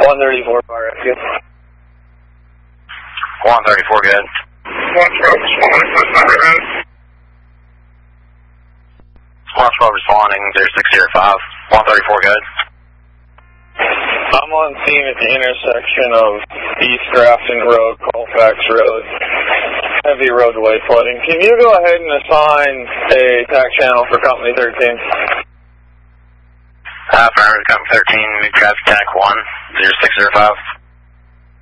134 fire good. 134 good. Squad 12 responding, 0605. 134 good. I'm on scene at the intersection of East Grafton Road, Colfax Road. Heavy roadway flooding. Can you go ahead and assign a TAC channel for Company 13? Affirmative, Company 13, mid traffic TAC 1, 0605.